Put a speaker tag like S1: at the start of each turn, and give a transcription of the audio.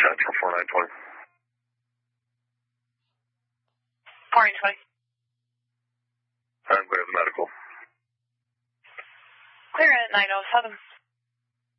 S1: Central 4920.
S2: 4920.
S1: I'm clear the medical.
S2: Clear at 907.